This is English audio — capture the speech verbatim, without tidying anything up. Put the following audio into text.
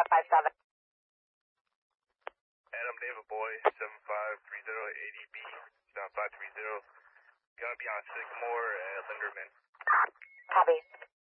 five seven. Adam David Boy, seven five three zero A D B, seven five three zero. Gonna be on Sycamore and Linderman. Copy.